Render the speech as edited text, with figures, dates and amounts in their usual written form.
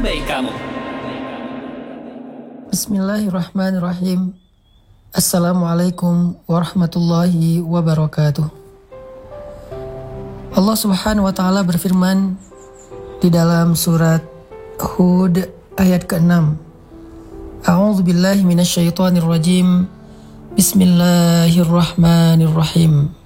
baik kamu. Bismillahirrahmanirrahim. Assalamualaikum warahmatullahi wabarakatuh. Allah Subhanahu wa taala berfirman di dalam surat Hud ayat ke-6. A'udzubillahi minasyaitonirrajim. Bismillahirrahmanirrahim.